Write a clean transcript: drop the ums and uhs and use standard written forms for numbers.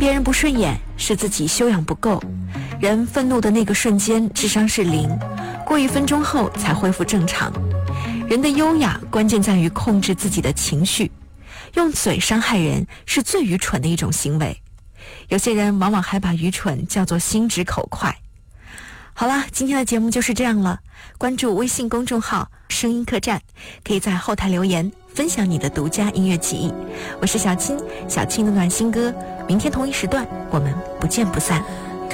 别人不顺眼是自己修养不够。人愤怒的那个瞬间智商是0，过1分钟后才恢复正常。人的优雅关键在于控制自己的情绪，用嘴伤害人是最愚蠢的一种行为。有些人往往还把愚蠢叫做心直口快。好了，今天的节目就是这样了。关注微信公众号声音客栈，可以在后台留言分享你的独家音乐记忆。我是小青，小青的暖心歌，明天同一时段我们不见不散。